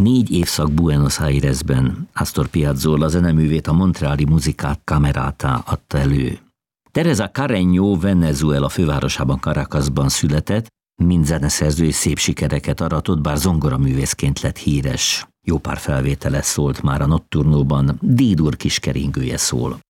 4 évszak Buenos Airesben Astor Piazzolla zeneművét a Montreali Musica Camerata adta elő. Teresa Carreño Venezuela fővárosában Caracasban született, mint zeneszerző és szép sikereket aratott, bár zongoraművészként lett híres. Jó pár felvétele szólt már a Nocturnóban, D-dur kiskeringője szól.